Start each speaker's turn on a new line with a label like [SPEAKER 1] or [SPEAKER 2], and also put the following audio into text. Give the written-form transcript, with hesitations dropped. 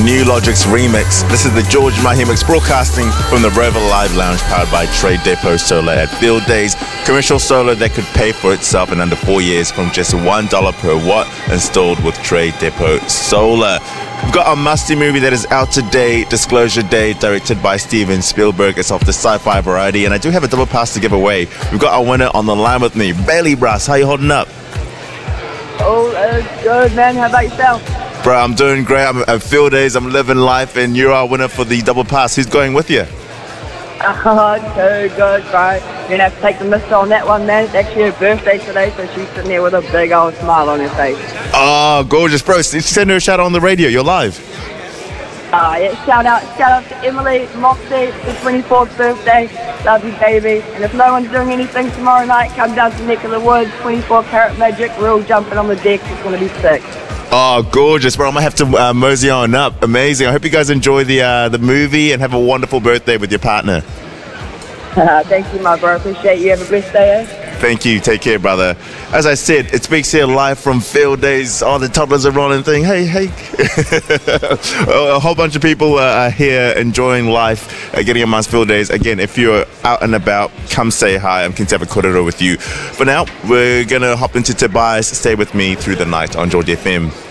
[SPEAKER 1] New Logic's remix. This is the George Mahi mix, broadcasting from the Rover Live Lounge, powered by Trade Depot Solar at Field Days. Commercial solar that could pay for itself in under 4 years from just $1 per watt, installed with Trade Depot Solar. We've got a musty movie that is out today, Disclosure Day, directed by Steven Spielberg. It's off the sci-fi variety, and I do have a double pass to give away. We've got our winner on the line with me, Bailey Brass. How you holding up?
[SPEAKER 2] Oh, good, man. How about yourself?
[SPEAKER 1] Bro, I'm doing great. I'm at Field Days. I'm living life, and you're our winner for the double pass. Who's going with you?
[SPEAKER 2] Oh, too good, bro. You're going to have to take the miss on that one, man. It's actually her birthday today, so she's sitting there with a big old smile on her face.
[SPEAKER 1] Oh, gorgeous, bro. Send her a shout out on the radio. You're live.
[SPEAKER 2] Yeah, shout out to Emily Moxie, the 24th birthday. Love you, baby. And if no one's doing anything tomorrow night, come down to Neck of the Woods, 24 Karat Magic. We're all jumping on the deck. It's going to be sick. Oh,
[SPEAKER 1] gorgeous, bro. I'm going to have to mosey on up. Amazing. I hope you guys enjoy the movie and have a wonderful birthday with your partner.
[SPEAKER 2] Thank you, my bro. Appreciate you. Have a blessed day, eh?
[SPEAKER 1] Thank you. Take care, brother. As I said, it speaks here live from Field Days. Oh, the toddlers are running thing. Hey. A whole bunch of people are here enjoying life, getting amongst Field Days. Again, if you're out and about, come say hi. I'm keen to have a korero with you. For now, we're going to hop into Tobias. Stay with me through the night on George FM.